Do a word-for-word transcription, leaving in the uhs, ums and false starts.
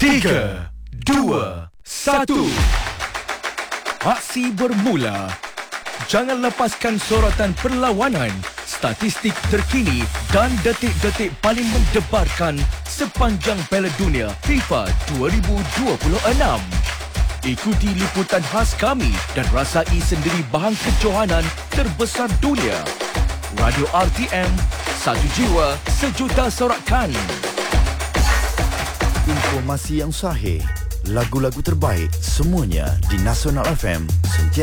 Tiga, dua, satu. Aksi bermula. Jangan lepaskan sorotan perlawanan, statistik terkini dan detik-detik paling mendebarkan sepanjang Piala Dunia FIFA dua ribu dua puluh enam. Ikuti liputan khas kami dan rasai sendiri bahan kejohanan terbesar dunia. Radio R T M, satu jiwa, sejuta sorakan. Informasi yang sahih, lagu-lagu terbaik, semuanya di Nasional F M, sentiasa